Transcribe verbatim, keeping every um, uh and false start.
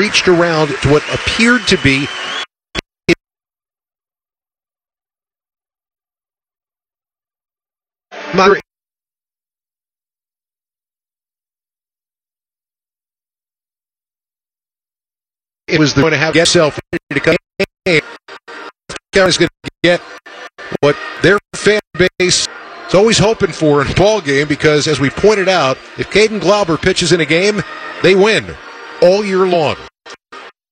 reached around to what appeared to be moderate. It was going to have yourself to come in. Is going to get what their fan base is always hoping for in a ball game, because, as we pointed out, if Caden Glauber pitches in a game, they win all year long.